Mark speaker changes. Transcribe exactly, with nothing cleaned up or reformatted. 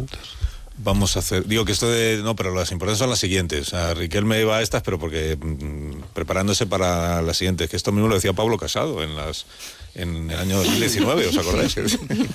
Speaker 1: importantes.
Speaker 2: Vamos a hacer, digo que esto de, no, pero las importantes son las siguientes. O sea, Riquelme iba a estas, pero porque mmm, preparándose para las siguientes, que esto mismo lo decía Pablo Casado en las en el año dos mil diecinueve, ¿os acordáis?